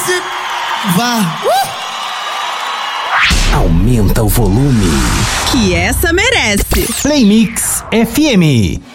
Alice, vá. Aumenta o volume. Que essa merece. Play Mix FM.